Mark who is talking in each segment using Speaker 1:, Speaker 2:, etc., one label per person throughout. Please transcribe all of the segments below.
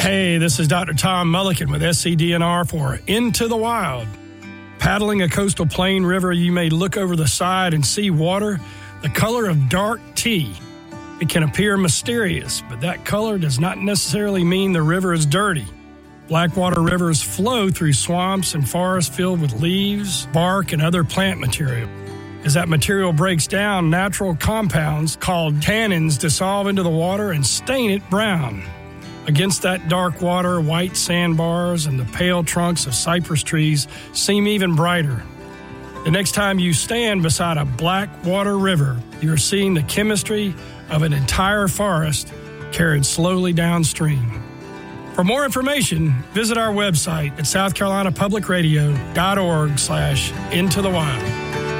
Speaker 1: Hey, this is Dr. Tom Mulliken with SCDNR for Into the Wild. Paddling a coastal plain river, you may look over the side and see water the color of dark tea. It can appear mysterious, but that color does not necessarily mean the river is dirty. Blackwater rivers flow through swamps and forests filled with leaves, bark, and other plant material. As that material breaks down, natural compounds called tannins dissolve into the water and stain it brown. Against that dark water, white sandbars and the pale trunks of cypress trees seem even brighter. The next time you stand beside a blackwater river, you're seeing the chemistry of an entire forest carried slowly downstream. For more information, visit our website at southcarolinapublicradio.org/intothewild.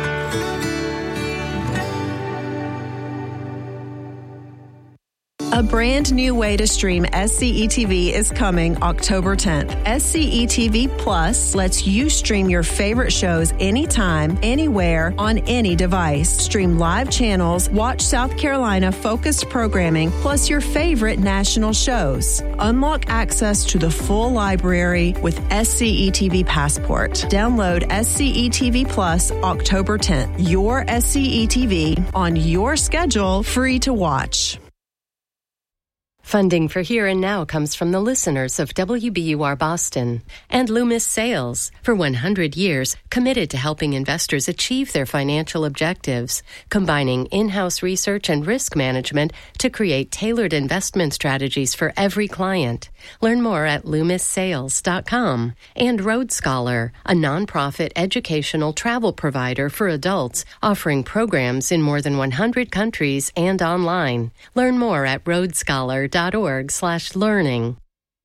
Speaker 2: A brand new way to stream SCETV is coming October 10th. SCETV Plus lets you stream your favorite shows anytime, anywhere, on any device. Stream live channels, watch South Carolina focused programming, plus your favorite national shows. Unlock access to the full library with SCETV Passport. Download SCETV Plus October 10th. Your SCETV on your schedule, free to watch.
Speaker 3: Funding for Here and Now comes from the listeners of WBUR Boston and Loomis Sales, for 100 years committed to helping investors achieve their financial objectives, combining in-house research and risk management to create tailored investment strategies for every client. Learn more at LoomisSales.com. And Road Scholar, a nonprofit educational travel provider for adults, offering programs in more than 100 countries and online. Learn more at roadscholar.org/learning.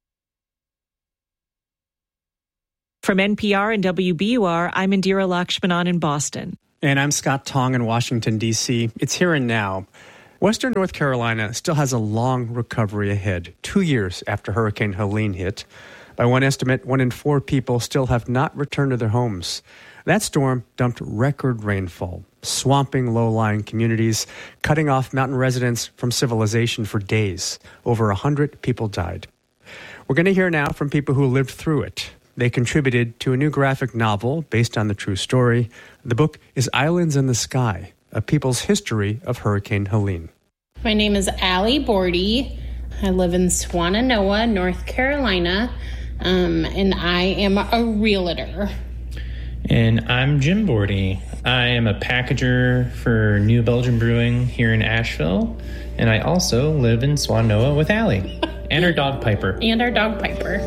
Speaker 4: From NPR and WBUR, I'm Indira Lakshmanan in Boston.
Speaker 5: And I'm Scott Tong in Washington, D.C. It's Here and Now. Western North Carolina still has a long recovery ahead, 2 years after Hurricane Helene hit. By one estimate, 1 in 4 people still have not returned to their homes. That storm dumped record rainfall, swamping low-lying communities, cutting off mountain residents from civilization for days. Over 100 people died. We're going to hear now from people who lived through it. They contributed to a new graphic novel based on the true story. The book is Islands in the Sky, a people's history of Hurricane Helene.
Speaker 6: My name is Allie Bordy. I live in Swannanoa, North Carolina, and I am a realtor.
Speaker 7: And I'm Jim Bordy. I am a packager for New Belgium Brewing here in Asheville, and I also live in Swannanoa with Allie and our dog Piper.
Speaker 6: And our dog Piper.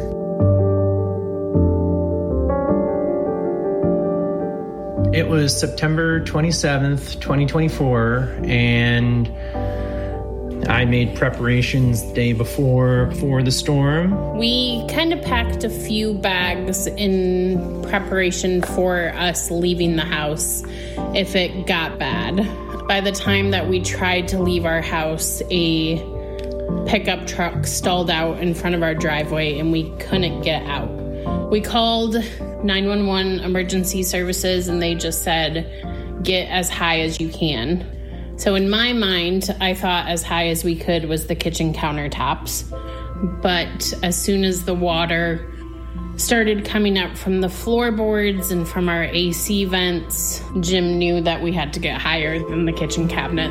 Speaker 7: It was September 27th, 2024, and I made preparations the day before for the storm.
Speaker 6: We kind of packed a few bags in preparation for us leaving the house if it got bad. By the time that we tried to leave our house, a pickup truck stalled out in front of our driveway and we couldn't get out. We called 911 emergency services and they just said, get as high as you can. So in my mind, I thought as high as we could was the kitchen countertops. But as soon as the water started coming up from the floorboards and from our AC vents, Jim knew that we had to get higher than the kitchen cabinet.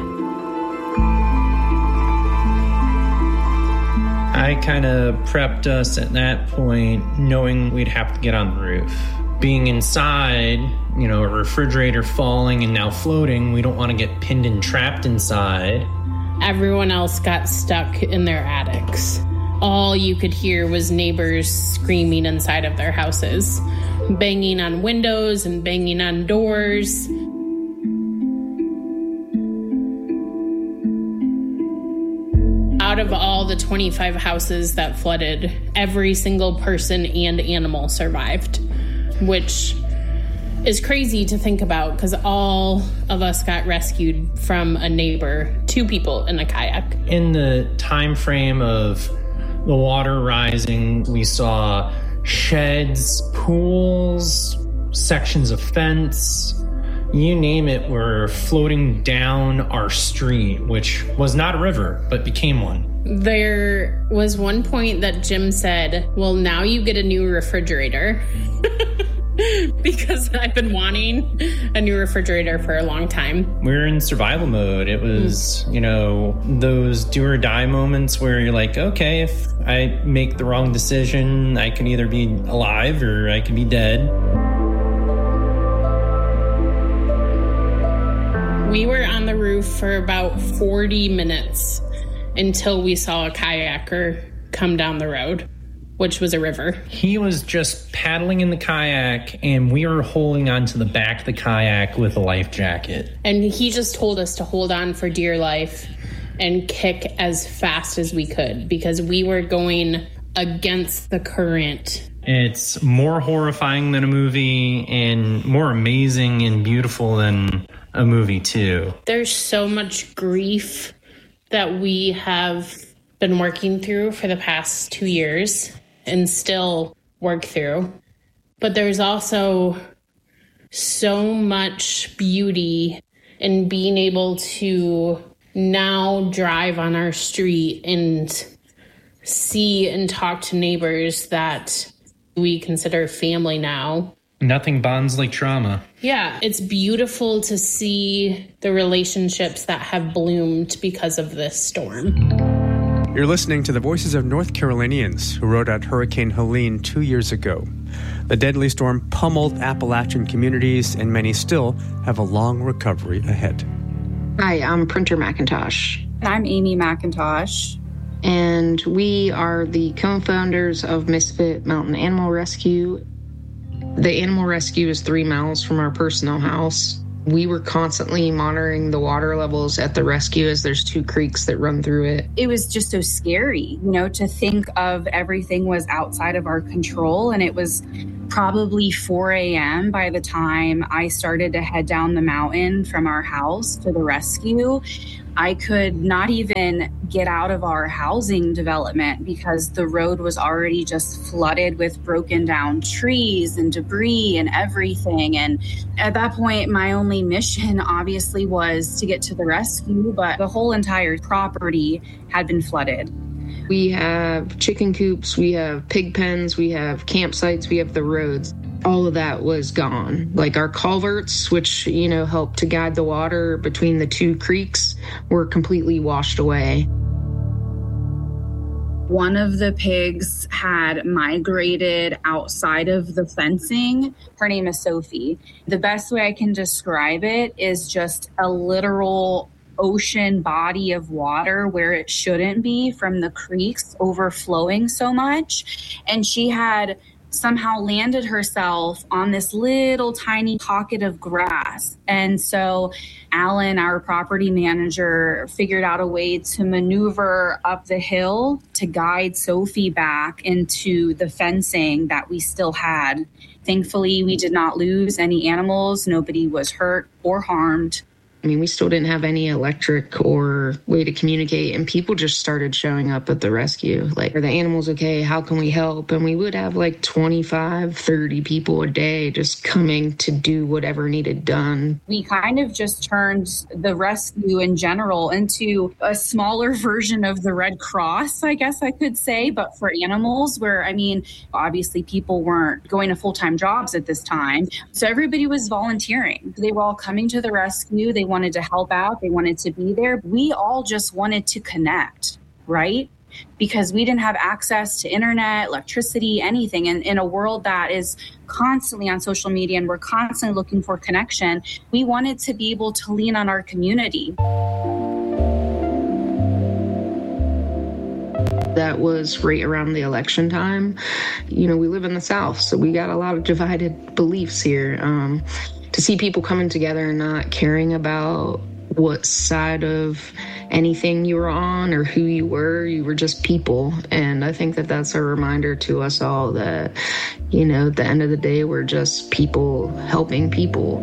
Speaker 7: I kind of prepped us at that point, knowing we'd have to get on the roof. Being inside, a refrigerator falling and now floating, we don't want to get pinned and trapped inside.
Speaker 6: Everyone else got stuck in their attics. All you could hear was neighbors screaming inside of their houses, banging on windows and banging on doors. Out of all the 25 houses that flooded, every single person and animal survived, which is crazy to think about because all of us got rescued from a neighbor, 2 people in a kayak.
Speaker 7: In the time frame of the water rising, we saw sheds, pools, sections of fence, you name it, were floating down our street, which was not a river, but became one.
Speaker 6: There was one point that Jim said, well, now you get a new refrigerator. Because I've been wanting a new refrigerator for a long time.
Speaker 7: We were in survival mode. It was, those do or die moments where you're like, okay, if I make the wrong decision, I can either be alive or I can be dead.
Speaker 6: We were on the roof for about 40 minutes until we saw a kayaker come down the road, which was a river.
Speaker 7: He was just paddling in the kayak, and we were holding onto the back of the kayak with a life jacket.
Speaker 6: And he just told us to hold on for dear life and kick as fast as we could because we were going against the current.
Speaker 7: It's more horrifying than a movie and more amazing and beautiful than a movie, too.
Speaker 6: There's so much grief that we have been working through for the past 2 years and still work through. But there's also so much beauty in being able to now drive on our street and see and talk to neighbors that we consider family now.
Speaker 7: Nothing bonds like trauma.
Speaker 6: Yeah, it's beautiful to see the relationships that have bloomed because of this storm.
Speaker 5: You're listening to the voices of North Carolinians who rode out Hurricane Helene 2 years ago. The deadly storm pummeled Appalachian communities, and many still have a long recovery ahead.
Speaker 8: Hi, I'm Printer McIntosh.
Speaker 9: I'm Amy McIntosh.
Speaker 8: And we are the co-founders of Misfit Mountain Animal Rescue. The animal rescue is 3 miles from our personal house. We were constantly monitoring the water levels at the rescue as there's 2 creeks that run through it.
Speaker 9: It was just so scary, to think of everything was outside of our control. And it was probably 4 a.m. by the time I started to head down the mountain from our house to the rescue. I could not even get out of our housing development because the road was already just flooded with broken down trees and debris and everything. And at that point, my only mission obviously was to get to the rescue, but the whole entire property had been flooded.
Speaker 8: We have chicken coops, we have pig pens, we have campsites, we have the roads. All of that was gone. Like our culverts, which, helped to guide the water between the 2 creeks, were completely washed away.
Speaker 9: One of the pigs had migrated outside of the fencing. Her name is Sophie. The best way I can describe it is just a literal ocean body of water where it shouldn't be from the creeks overflowing so much. And she had somehow landed herself on this little tiny pocket of grass. And so Alan, our property manager, figured out a way to maneuver up the hill to guide Sophie back into the fencing that we still had. Thankfully, we did not lose any animals. Nobody was hurt or harmed.
Speaker 8: I mean, we still didn't have any electric or way to communicate, and people just started showing up at the rescue. Like, are the animals okay? How can we help? And we would have like 25, 30 people a day just coming to do whatever needed done.
Speaker 9: We kind of just turned the rescue in general into a smaller version of the Red Cross, I guess I could say, but for animals where, obviously people weren't going to full-time jobs at this time. So everybody was volunteering. They were all coming to the rescue. They wanted to help out. They wanted to be there. We all just wanted to connect, right? Because we didn't have access to internet, electricity, anything. And in a world that is constantly on social media and we're constantly looking for connection, we wanted to be able to lean on our community.
Speaker 8: That was right around the election time. We live in the South, so we got a lot of divided beliefs here. To see people coming together and not caring about what side of anything you were on or who you were just people. And I think that that's a reminder to us all that, at the end of the day, we're just people helping people.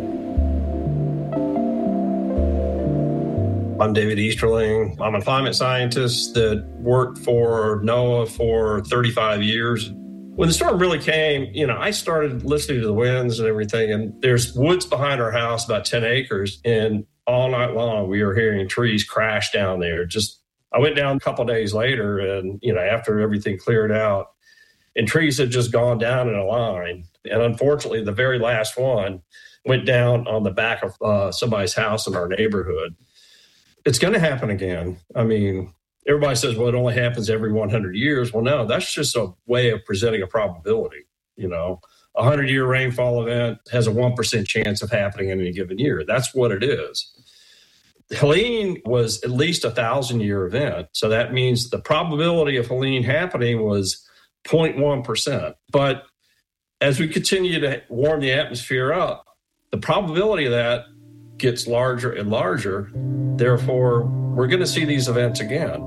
Speaker 10: I'm David Easterling. I'm a climate scientist that worked for NOAA for 35 years. When the storm really came, I started listening to the winds and everything, and there's woods behind our house, about 10 acres, and all night long we were hearing trees crash down there, just I went down a couple of days later and, after everything cleared out, and trees had just gone down in a line. And unfortunately, the very last one went down on the back of somebody's house in our neighborhood. It's going to happen again. I mean, everybody says, well, it only happens every 100 years. Well, no, that's just a way of presenting a probability. A 100-year rainfall event has a 1% chance of happening in any given year. That's what it is. Helene was at least a 1,000-year event. So that means the probability of Helene happening was 0.1%. But as we continue to warm the atmosphere up, the probability of that gets larger and larger. Therefore, we're going to see these events again.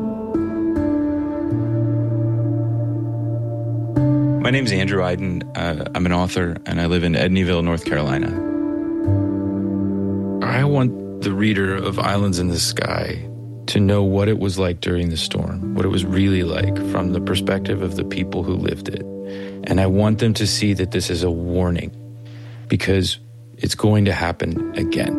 Speaker 11: My name's Andrew Iden. I'm an author, and I live in Edneyville, North Carolina. I want the reader of Islands in the Sky to know what it was like during the storm, what it was really like from the perspective of the people who lived it. And I want them to see that this is a warning, because it's going to happen again.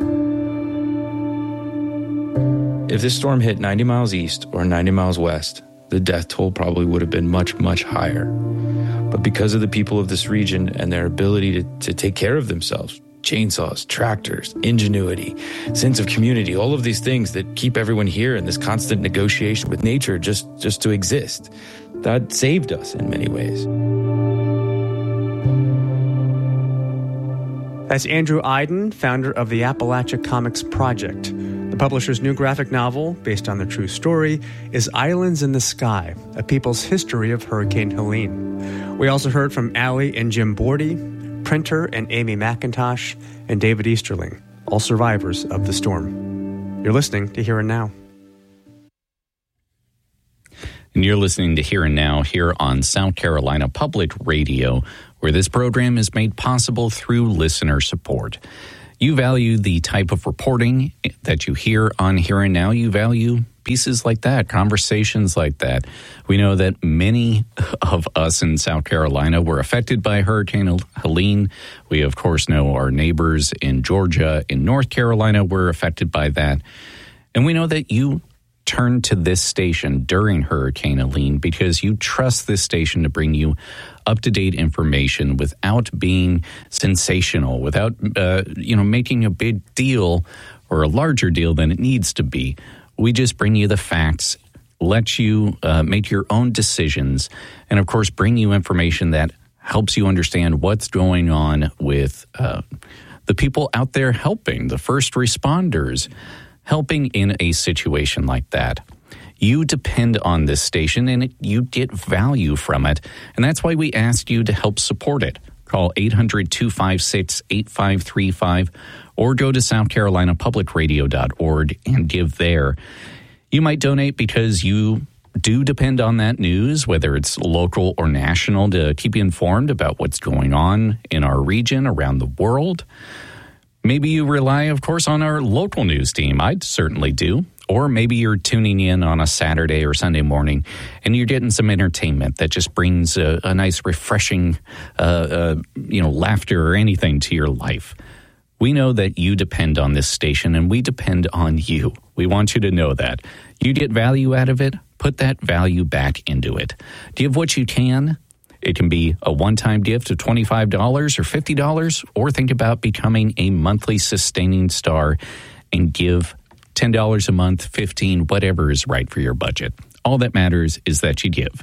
Speaker 11: If this storm hit 90 miles east or 90 miles west, the death toll probably would have been much, much higher. But because of the people of this region and their ability to take care of themselves, chainsaws, tractors, ingenuity, sense of community, all of these things that keep everyone here in this constant negotiation with nature just to exist, that saved us in many ways.
Speaker 5: That's Andrew Iden, founder of the Appalachia Comics Project. The publisher's new graphic novel, based on the true story, is Islands in the Sky, a people's history of Hurricane Helene. We also heard from Allie and Jim Bordy, Printer and Amy McIntosh, and David Easterling, all survivors of the storm. You're listening to Here and Now.
Speaker 12: And you're listening to Here and Now here on South Carolina Public Radio, where this program is made possible through listener support. You value the type of reporting that you hear on Here and Now. You value pieces like that, conversations like that. We know that many of us in South Carolina were affected by Hurricane Helene. We, of course, know our neighbors in Georgia, in North Carolina were affected by that. And we know that you turned to this station during Hurricane Helene because you trust this station to bring you up-to-date information without being sensational, without making a big deal or a larger deal than it needs to be. We just bring you the facts, let you make your own decisions, and of course bring you information that helps you understand what's going on with the people out there helping, the first responders, helping in a situation like that. You depend on this station and you get value from it. And that's why we asked you to help support it. Call 800-256-8535 or go to southcarolinapublicradio.org and give there. You might donate because you do depend on that news, whether it's local or national, to keep you informed about what's going on in our region, around the world. Maybe you rely, of course, on our local news team. I certainly do. Or maybe you're tuning in on a Saturday or Sunday morning and you're getting some entertainment that just brings a nice, refreshing, laughter or anything to your life. We know that you depend on this station and we depend on you. We want you to know that. You get value out of it, put that value back into it. Give what you can. It can be a one-time gift of $25 or $50, or think about becoming a monthly sustaining star and give $10 a month, $15, whatever is right for your budget. All that matters is that you give.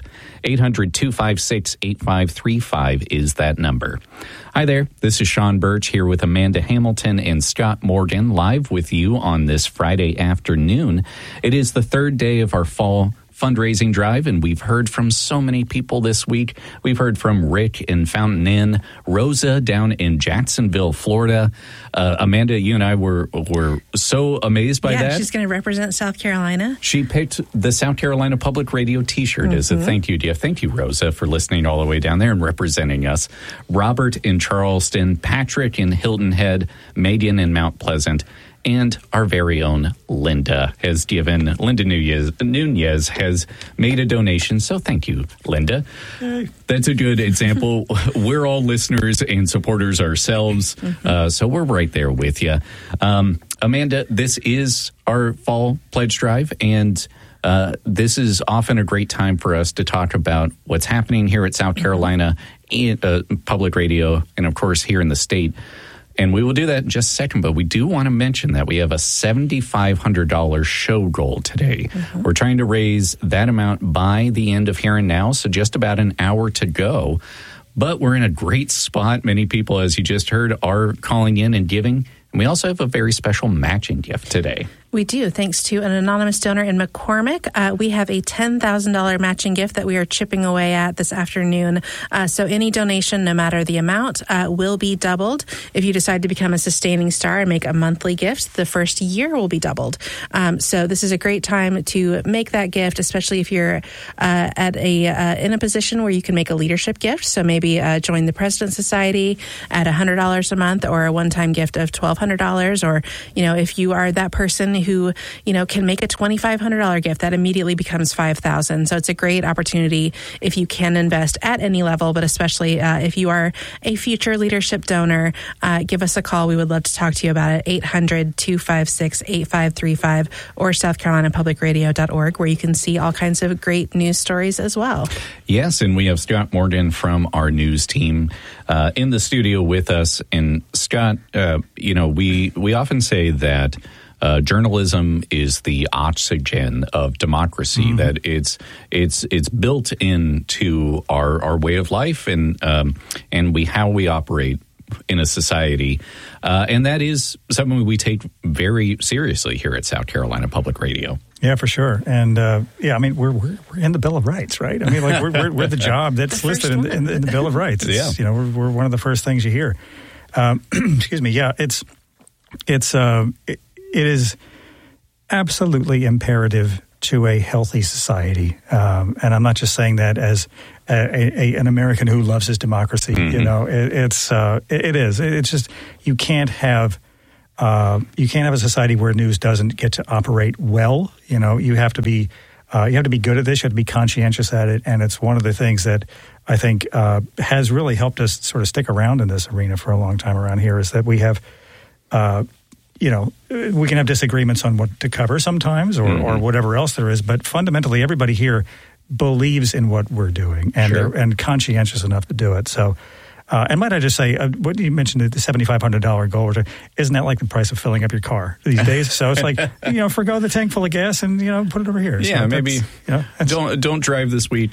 Speaker 12: 800-256-8535 is that number. Hi there, this is Sean Birch here with Amanda Hamilton and Scott Morgan, live with you on this Friday afternoon. It is the third day of our fall fundraising drive, and we've heard from so many people this week. We've heard from Rick in Fountain Inn, Rosa down in Jacksonville, Florida. Amanda, you and I were so amazed by that.
Speaker 13: Yeah, she's going to represent South Carolina.
Speaker 12: She picked the South Carolina Public Radio T-shirt as a thank you gift. Thank you, Rosa, for listening all the way down there and representing us. Robert in Charleston, Patrick in Hilton Head, Megan in Mount Pleasant, and our very own Linda Nunez has made a donation. So thank you, Linda. That's a good example. We're all listeners and supporters ourselves. So we're right there with you. Amanda, this is our fall pledge drive, and this is often a great time for us to talk about what's happening here at South Carolina Public Radio, and of course here in the state. And we will do that in just a second, but we do want to mention that we have a $7,500 show goal today. We're trying to raise that amount by the end of Here and Now, so just about an hour to go. But we're in a great spot. Many people, as you just heard, are calling in and giving. And we also have a very special matching gift today.
Speaker 13: We do, thanks to an anonymous donor in McCormick. We have a $10,000 matching gift that we are chipping away at this afternoon. So any donation, no matter the amount, will be doubled. If you decide to become a sustaining star and make a monthly gift, the first year will be doubled. So this is a great time to make that gift, especially if you're in a position where you can make a leadership gift. So maybe join the President's Society at $100 a month, or a one-time gift of $1,200. Or, if you are that person who, can make a $2,500 gift, that immediately becomes $5,000. So it's a great opportunity if you can invest at any level, but especially if you are a future leadership donor, give us a call. We would love to talk to you about it. 800-256-8535 or southcarolinapublicradio.org, where you can see all kinds of great news stories as well.
Speaker 12: Yes, and we have Scott Morgan from our news team in the studio with us. And Scott, we often say that journalism is the oxygen of democracy. That it's built into our way of life and how we operate in a society, and that is something we take very seriously here at South Carolina Public Radio.
Speaker 14: Yeah, for sure. And we're in the Bill of Rights, right? I mean, like we're the job that's listed in the Bill of Rights. It's, we're one of the first things you hear. Excuse me. Yeah, it is absolutely imperative to a healthy society, and I'm not just saying that as an American who loves his democracy. It is. It's just you can't have a society where news doesn't get to operate well. You have to be good at this. You have to be conscientious at it, and it's one of the things that I think has really helped us sort of stick around in this arena for a long time around here. Is that we have. We can have disagreements on what to cover sometimes or whatever else there is, but fundamentally everybody here believes in what we're doing and and conscientious enough to do it. So, and might I just say, what you mentioned, the $7,500 goal, isn't that like the price of filling up your car these days? So it's like, forgo the tank full of gas and, put it over here.
Speaker 12: Yeah,
Speaker 14: so
Speaker 12: maybe don't drive this week.